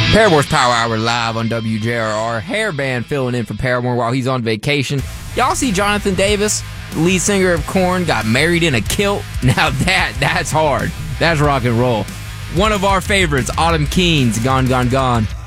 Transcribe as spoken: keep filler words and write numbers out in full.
Paramore's Power Hour live on W J R R. Hairband filling in for Paramore while he's on vacation. Y'all see Jonathan Davis, the lead singer of Korn, got married in a kilt? Now that, that's hard. That's rock and roll. One of our favorites, Autumn Keen's Gone, Gone, Gone.